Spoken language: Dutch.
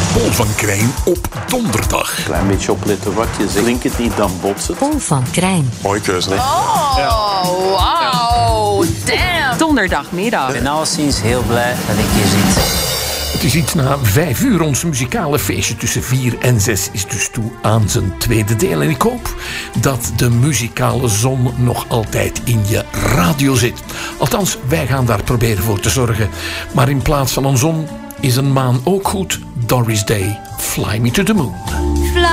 Paul van Krijn op donderdag. Klein beetje opletten wat je zegt. Klinkt het niet, dan botst het. Paul van Krijn. Mooie keuze, hè? Oh, wow, damn. Donderdagmiddag. Ik ben alleszins heel blij dat ik hier zit. Het is iets na 5 uur. Ons muzikale feestje tussen 4 en 6 is dus toe aan zijn tweede deel. En ik hoop dat de muzikale zon nog altijd in je radio zit. Althans, wij gaan daar proberen voor te zorgen. Maar in plaats van een zon is een maan ook goed. Doris Day, Fly Me to the Moon.